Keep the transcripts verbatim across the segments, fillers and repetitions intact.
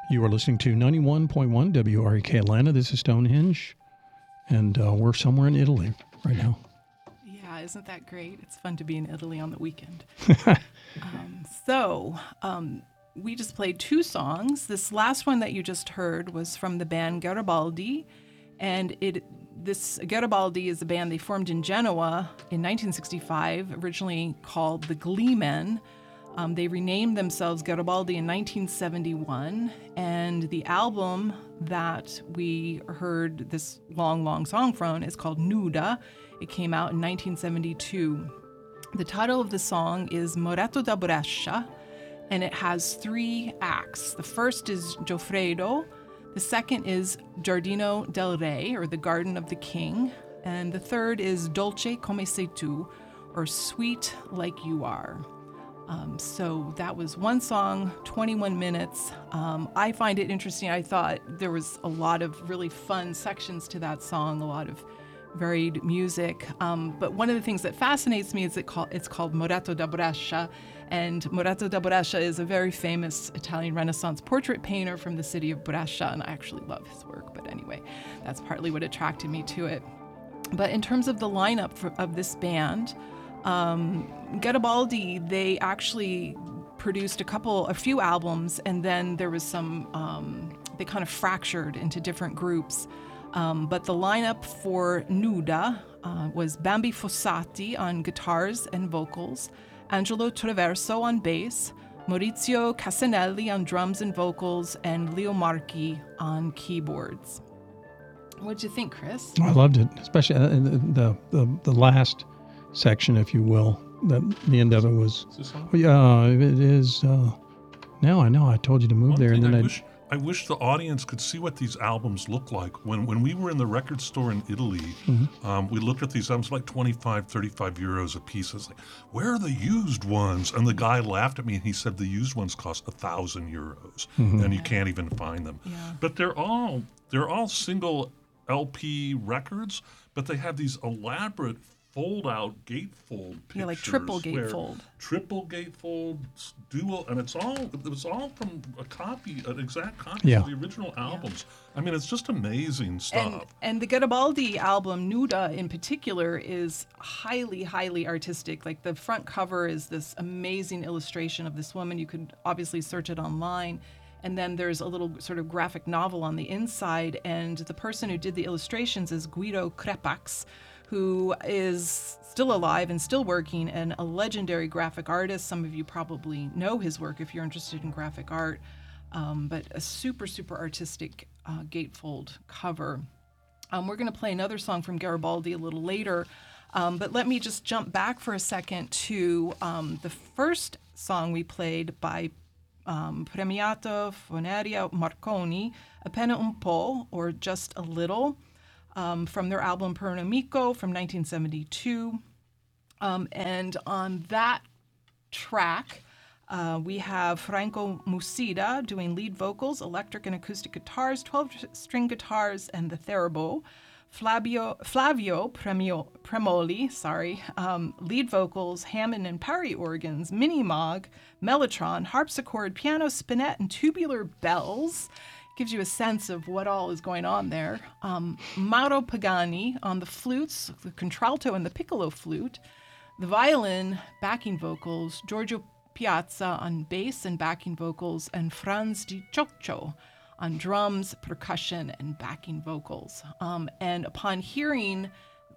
You are listening to ninety-one point one W R E K Atlanta. This is Stonehenge, and uh, we're somewhere in Italy right now. Yeah, isn't that great? It's fun to be in Italy on the weekend. um, so, um, we just played two songs. This last one that you just heard was from the band Garibaldi, and it this Garibaldi is a band they formed in Genoa in nineteen sixty-five, originally called the Gleemen. Um, they renamed themselves Garibaldi in nineteen seventy-one, and the album that we heard this long, long song from is called Nuda. It came out in nineteen seventy-two. The title of the song is Moretto da Brescia, and it has three acts. The first is Gioffredo, the second is Giardino del Re, or the Garden of the King, and the third is Dolce come sei tu, or Sweet Like You Are. Um, so that was one song, twenty-one minutes. Um, I find it interesting. I thought there was a lot of really fun sections to that song, a lot of varied music. Um, but one of the things that fascinates me is it call, it's called Moretto da Brescia. And Moretto da Brescia is a very famous Italian Renaissance portrait painter from the city of Brescia, and I actually love his work. But anyway, that's partly what attracted me to it. But in terms of the lineup for, of this band, Um, Garibaldi, they actually produced a couple, a few albums, and then there was some, um, they kind of fractured into different groups. Um, but the lineup for Nuda uh, was Bambi Fossati on guitars and vocals, Angelo Traverso on bass, Maurizio Casanelli on drums and vocals, and Leo Marchi on keyboards. What'd you think, Chris? I loved it, especially uh, the, the, the last section, if you will. That the end of it was. Is this on? Yeah, it is. Uh, now I know. I told you to move One there, and thing then I I. wish I wish the audience could see what these albums look like. When when we were in the record store in Italy, Mm-hmm. um, we looked at these albums like twenty-five, thirty-five euros a piece. I was like, where are the used ones? And the guy laughed at me and he said the used ones cost a thousand euros, Mm-hmm. and you can't even find them. Yeah. But they're all they're all single L P records, but they have these elaborate fold-out gatefold pictures. Yeah, like triple where- gatefold. Triple gatefold, dual, and it's all it was all from a copy, an exact copy Yeah. of the original albums. I mean, it's just amazing stuff. And, and the Garibaldi album, Nuda in particular, is highly, highly artistic. Like the front cover is this amazing illustration of this woman. You could obviously search it online. And then there's a little sort of graphic novel on the inside. And the person who did the illustrations is Guido Crepax, who is still alive and still working, and a legendary graphic artist. Some of you probably know his work if you're interested in graphic art, um, but a super, super artistic uh, gatefold cover. Um, we're going to play another song from Garibaldi a little later, um, but let me just jump back for a second to um, the first song we played by um, Premiato Foneria Marconi, Appena un po', or Just a Little. Um, from their album Per un Amico from nineteen seventy-two. Um, and on that track, uh, we have Franco Musida doing lead vocals, electric and acoustic guitars, twelve-string guitars, and the theorbo. Flavio, Flavio Premio, Premoli, sorry, um, lead vocals, Hammond and Parry organs, mini-moog, mellotron, harpsichord, piano, spinet, and tubular bells. Gives you a sense of what all is going on there. Um, Mauro Pagani on the flutes, the contralto and the piccolo flute, the violin, backing vocals, Giorgio Piazza on bass and backing vocals, and Franz Di Cioccio on drums, percussion, and backing vocals. Um, and upon hearing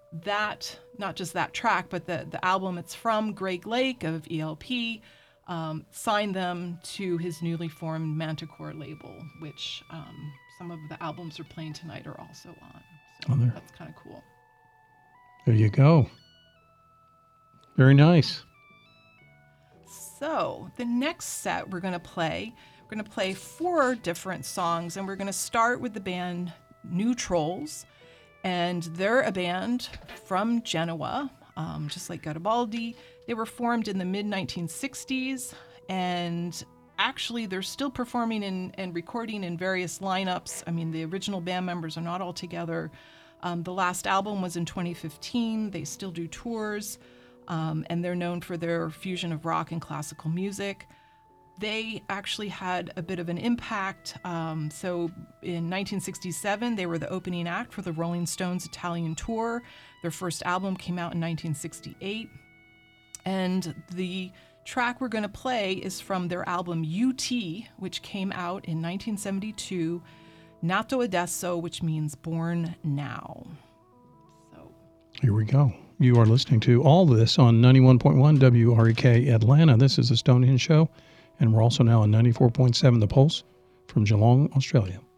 that, not just that track, but the, the album it's from, Greg Lake of E L P, Um, signed them to his newly formed Manticore label, which um, some of the albums we're playing tonight are also on. So Oh, there. that's kind of cool. There you go. Very nice. So the next set we're going to play, we're going to play four different songs, and we're going to start with the band New Trolls, and they're a band from Genoa, um, just like Garibaldi. They were formed in the mid nineteen sixties, and actually they're still performing in, and recording in various lineups. I mean, the original band members are not all together. Um, the last album was in twenty fifteen. They still do tours, um, and they're known for their fusion of rock and classical music. they actually had a bit of an impact. Um, so in nineteen sixty-seven, they were the opening act for the Rolling Stones Italian tour. Their first album came out in nineteen sixty-eight. And the track we're going to play is from their album U T, which came out in nineteen seventy-two, Nato Adesso, which means born now. So here we go. You are listening to all this on ninety-one point one W R E K Atlanta. This is the Stonehenge Show, and we're also now on ninety-four point seven The Pulse from Geelong, Australia.